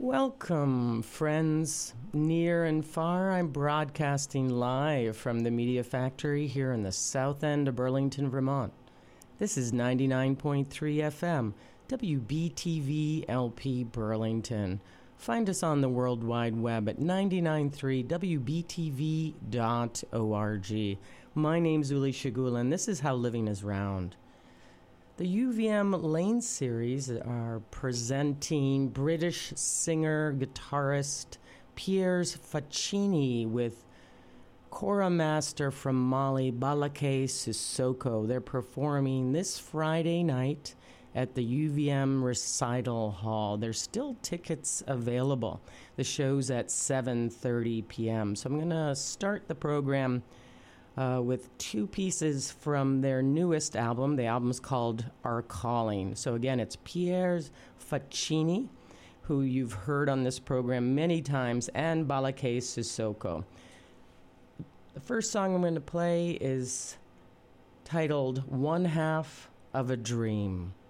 Welcome, friends near and far. I'm broadcasting live from the Media Factory here in the south end of Burlington, Vermont. This is 99.3 FM, WBTV LP Burlington. Find us on the World Wide Web at 993wbtv.org. My name's Uli Shagula, and this is How Living is Round. The UVM Lane series are presenting British singer-guitarist Piers Faccini with Kora Master from Mali, Balake Sissoko. They're performing this Friday night at the UVM Recital Hall. There's still tickets available. The show's at 7:30 p.m. So I'm going to start the program with two pieces from their newest album. The album's called Our Calling. So again, it's Piers Faccini, who you've heard on this program many times, and Balake Sissoko. The first song I'm going to play is titled One Half of a Dream.